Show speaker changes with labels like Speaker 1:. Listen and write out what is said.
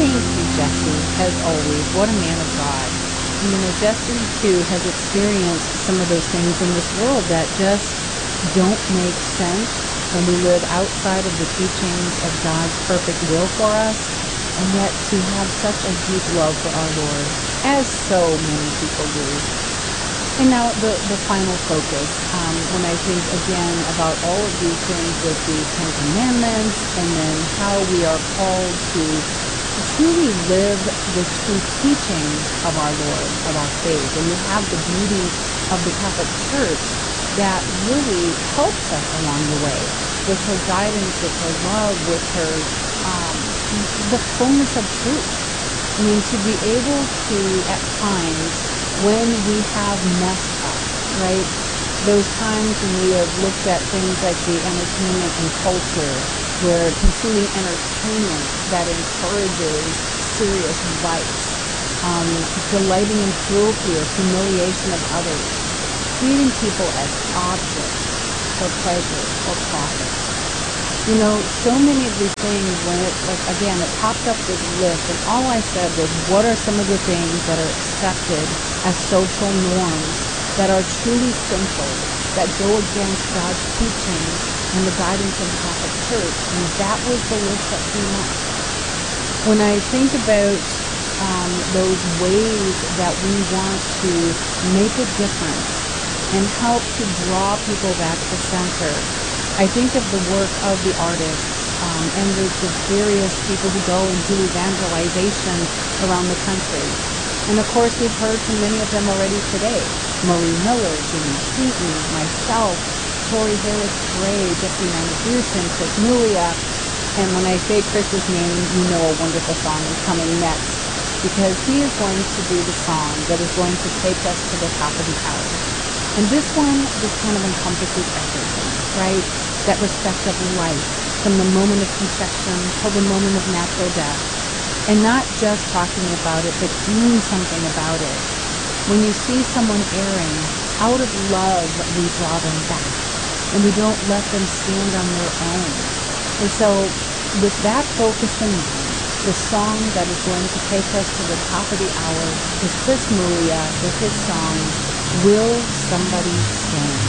Speaker 1: Thank you, Jesse, as always. What a man of God. Jesse, too, has experienced some of those things in this world that just don't make sense when we live outside of the teachings of God's perfect will for us, and yet to have such a deep love for our Lord, as so many people do. And now the final focus, when I think again about all of these things with the Ten Commandments, and then how we are called to truly live the true teachings of our Lord, of our faith. And we have the beauty of the Catholic Church that really helps us along the way with her guidance, with her love, with her, the fullness of truth. To be able to, at times, when we have messed up, right? Those times when we have looked at things like the entertainment and culture, where consuming entertainment that encourages serious vice, delighting in cruelty or humiliation of others, treating people as objects for pleasure or profit. So many of these things, when it popped up this list, and all I said was, what are some of the things that are accepted as social norms that are truly sinful, that go against God's teaching and the guidance of the Catholic Church? And that was the list that came up. When I think about those ways that we want to make a difference and help to draw people back to center, I think of the work of the artists and the various people who go and do evangelization around the country. And of course, we've heard from many of them already today. Marie Miller, Jimmy Keaton, myself, Tori Harris Gray, Jesse Manibusan, Chris Mulia. And when I say Chris's name, a wonderful song is coming next, because he is going to do the song that is going to take us to the top of the hour. And this one just kind of encompasses everything, right? That respect of life, from the moment of conception till the moment of natural death. And not just talking about it, but doing something about it. When you see someone erring, out of love, we draw them back. And we don't let them stand on their own. And so, with that focus in mind, the song that is going to take us to the top of the hour is Chris Mulia with his song, Will Somebody Stand?